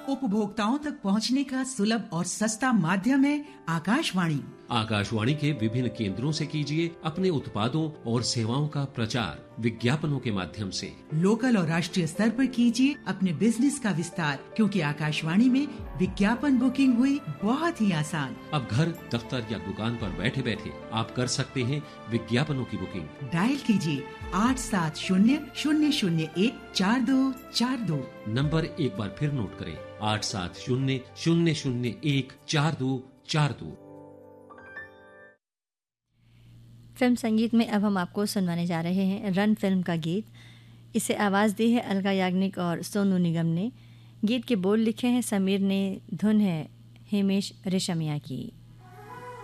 उपभोक्ताओं तक पहुंचने का सुलभ और सस्ता माध्यम है आकाशवाणी। आकाशवाणी के विभिन्न केंद्रों से कीजिए अपने उत्पादों और सेवाओं का प्रचार विज्ञापनों के माध्यम से। लोकल और राष्ट्रीय स्तर पर कीजिए अपने बिजनेस का विस्तार, क्योंकि आकाशवाणी में विज्ञापन बुकिंग हुई बहुत ही आसान। अब घर, दफ्तर या दुकान पर बैठे बैठे आप कर सकते हैं विज्ञापनों की बुकिंग। डायल कीजिए 8700014242। नंबर एक बार फिर नोट करें, 8700014242। फिल्म संगीत में अब हम आपको सुनवाने जा रहे हैं रन फिल्म का गीत। इसे आवाज़ दी है अलका याग्निक और सोनू निगम ने। गीत के बोल लिखे हैं समीर ने, धुन है हिमेश रेशमिया की।